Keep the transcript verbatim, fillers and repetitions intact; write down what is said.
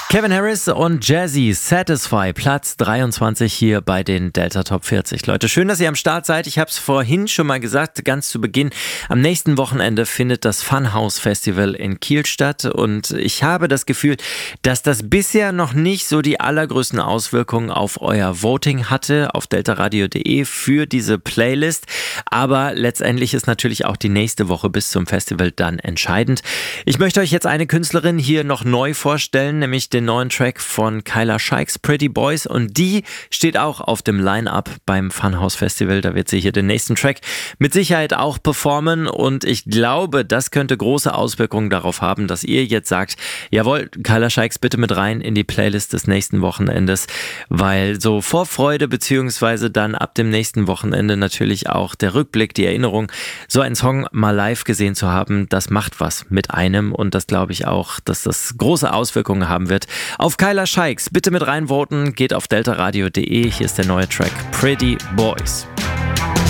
Kevin Harris und Jazzy, Satisfy, Platz dreiundzwanzig hier bei den Delta Top vierzig. Leute, schön, dass ihr am Start seid. Ich habe es vorhin schon mal gesagt, ganz zu Beginn. Am nächsten Wochenende findet das Funhouse Festival in Kiel statt und ich habe das Gefühl, dass das bisher noch nicht so die allergrößten Auswirkungen auf euer Voting hatte auf deltaradio punkt de für diese Playlist. Aber letztendlich ist natürlich auch die nächste Woche bis zum Festival dann entscheidend. Ich möchte euch jetzt eine Künstlerin hier noch neu vorstellen, nämlich den neuen Track von Kyla Shikes, Pretty Boys, und die steht auch auf dem Line-Up beim Funhouse Festival. Da wird sie hier den nächsten Track mit Sicherheit auch performen und ich glaube, das könnte große Auswirkungen darauf haben, dass ihr jetzt sagt, jawohl, Kyla Shikes bitte mit rein in die Playlist des nächsten Wochenendes, weil so Vorfreude beziehungsweise dann ab dem nächsten Wochenende natürlich auch der Rückblick, die Erinnerung, so einen Song mal live gesehen zu haben, das macht was mit einem und das glaube ich auch, dass das große Auswirkungen haben wird. Auf Kyla Shikes bitte mit reinvoten, geht auf deltaradio punkt de, hier ist der neue Track Pretty Boys.